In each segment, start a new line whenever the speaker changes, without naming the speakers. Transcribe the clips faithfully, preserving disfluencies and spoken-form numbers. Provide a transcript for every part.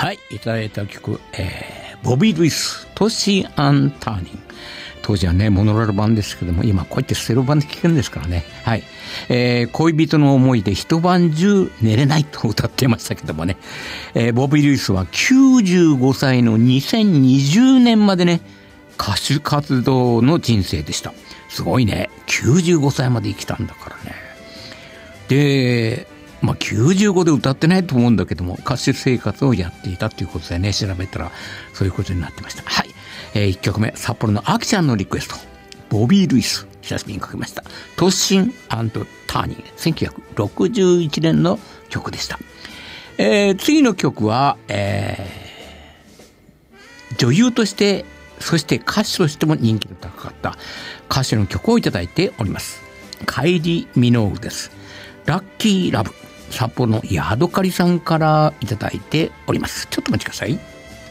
はい、いただいた曲、えー、ボビー・ルイス、トシアン・ターニング。当時はね、モノラル版ですけども、今こうやってステレオ版で聴けるんですからね。はい。えー、恋人の思いで一晩中寝れないと歌ってましたけどもね。えー、ボビー・ルイスはきゅうじゅうごさいのにせんにじゅうねんまでね、歌手活動の人生でした。すごいね。きゅうじゅうごさいまで生きたんだからね。で、まあ、きゅうじゅうごで歌ってないと思うんだけども、歌手生活をやっていたということでね、調べたらそういうことになってました。はい。えー、いっきょくめ、札幌のあきちゃんのリクエスト。ボビー・ルイス。久しぶりにかけました。トッシン&ターニング。せんきゅうひゃくろくじゅういちねんの曲でした。えー、次の曲は、えー、女優として、そして歌手としても人気の高かった歌手の曲をいただいております。カイリー・ミノーグです。ラッキー・ラブ。札幌のヤドカリさんからいただいております。ちょっとお待ちください。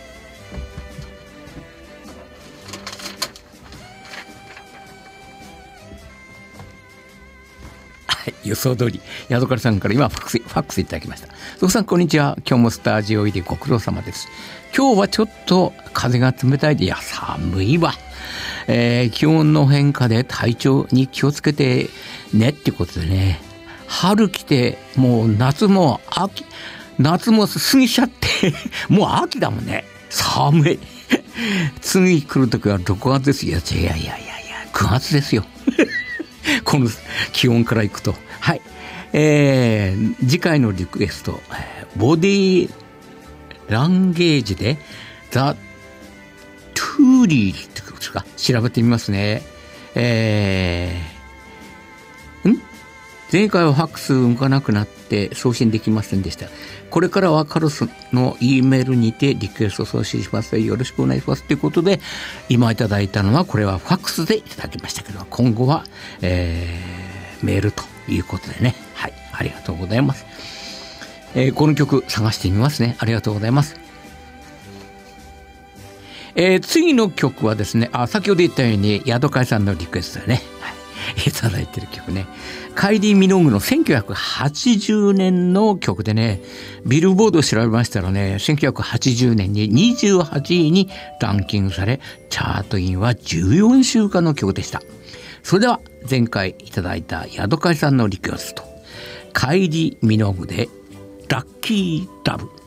はい、予想通りヤドカリさんから今ファックス、ファックスいただきました。徳さんこんにちは。今日もスタジオ入りご苦労様です。今日はちょっと風が冷たいで、いや寒いわ。えー、気温の変化で体調に気をつけてねってことでね、春来てもう夏も秋、夏も過ぎちゃってもう秋だもんね。寒い次来るときはろくがつですよ。いやいやいやいやくがつですよこの気温からいくと。はい、えー、次回のリクエスト、ボディランゲージでザ・トゥーリーってことですか。調べてみますね。えー、ん前回はファックス向かなくなって送信できませんでした。これからはカルスの E メールにてリクエスト送信しますのでよろしくお願いしますということで、今いただいたのはこれはファックスでいただきましたけど、今後は、えー、メールということでね。はい、ありがとうございます。えー、この曲探してみますね。ありがとうございます。えー、次の曲はですね、あ、先ほど言ったようにヤドカイさんのリクエストでね、はい、いただいてる曲ね。カイリー・ミノーグのせんきゅうひゃくはちじゅうねんの曲でね、ビルボードを調べましたらね、せんきゅうひゃくはちじゅうねんににじゅうはちいにランキングされ、チャートインはじゅうよんしゅうかんの曲でした。それでは前回いただいたヤドカイさんのリクエスト、カイリー・ミノーグでラッキー・ラブ。